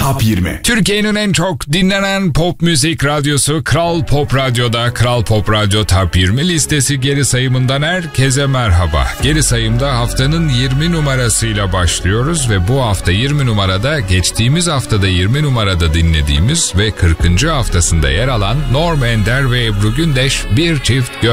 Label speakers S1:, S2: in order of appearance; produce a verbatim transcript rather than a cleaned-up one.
S1: Top yirmi.
S2: Türkiye'nin en çok dinlenen pop müzik radyosu Kral Pop Radyo'da Kral Pop Radyo Top yirmi listesi geri sayımından herkese merhaba. Geri sayımda haftanın yirmi numarasıyla başlıyoruz ve bu hafta yirmi numarada geçtiğimiz haftada yirmi numarada dinlediğimiz ve kırkıncı haftasında yer alan Norm Ender ve Ebru Gündeş bir çift göz